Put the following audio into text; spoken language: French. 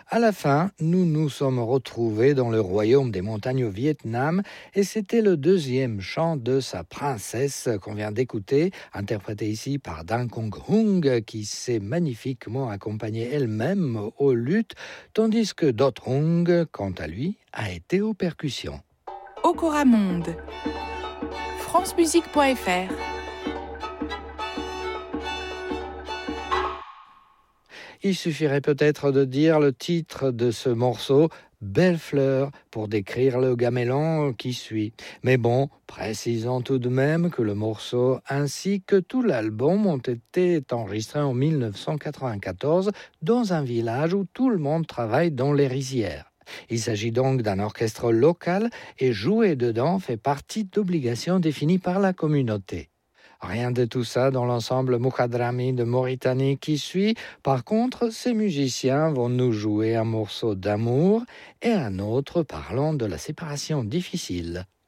À la fin, nous nous sommes retrouvés dans le royaume des montagnes au Vietnam et c'était le deuxième chant de sa princesse qu'on vient d'écouter, interprété ici par Dan Kong Hung qui s'est magnifiquement accompagnée elle-même au luth, tandis que Dot Hung, quant à lui, a été aux percussions. Okora Monde, francemusique.fr. Il suffirait peut-être de dire le titre de ce morceau, Belle fleur, pour décrire le gamelan qui suit. Mais bon, précisons tout de même que le morceau ainsi que tout l'album ont été enregistrés en 1994 dans un village où tout le monde travaille dans les rizières. Il s'agit donc d'un orchestre local et jouer dedans fait partie d'obligations définies par la communauté. Rien de tout ça dans l'ensemble Mukhadrami de Mauritanie qui suit. Par contre, ces musiciens vont nous jouer un morceau d'amour et un autre parlant de la séparation difficile.